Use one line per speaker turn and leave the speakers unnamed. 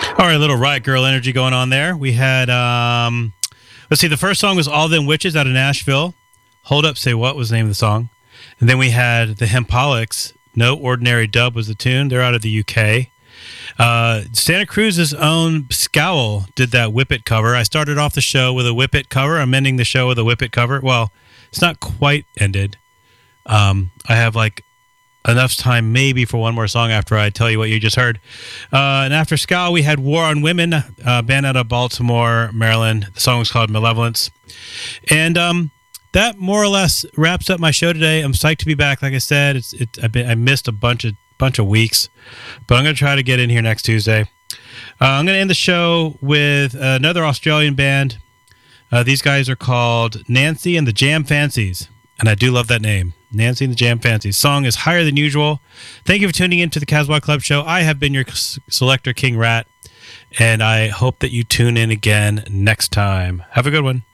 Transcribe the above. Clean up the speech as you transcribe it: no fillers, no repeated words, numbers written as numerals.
All right, a little Riot Girl energy going on there. We had, let's see, the first song was All Them Witches out of Nashville. Hold Up, Say What was the name of the song. And then we had the Hempaholics. No Ordinary Dub was the tune. They're out of the UK. Santa Cruz's own Scowl did that Whip It cover. I started off the show with a Whip It cover. I'm ending the show with a Whip It cover. Well, it's not quite ended. I have like enough time maybe for one more song after I tell you what you just heard. And after Scowl, we had War on Women, a band out of Baltimore, Maryland. The song was called Malevolence. And that more or less wraps up my show today. I'm psyched to be back. Like I said, I missed a bunch of weeks, but I'm going to try to get in here next Tuesday. I'm going to end the show with another Australian band. These guys are called Nancy and the Jam Fancies, and I do love that name, Nancy and the Jam Fancies. Song is Higher Than Usual. Thank you for tuning in to the Casbah Club Show. I have been your selector, King Rat, and I hope that you tune in again next time. Have a good one.